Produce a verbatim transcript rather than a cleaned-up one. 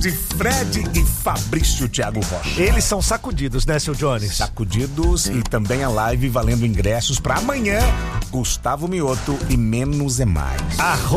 de Fred e Fabrício Thiago Rocha. Eles são sacudidos, né, seu Jones? Sacudidos e também a live valendo ingressos para amanhã. Gustavo Mioto e Menos é Mais. Arroba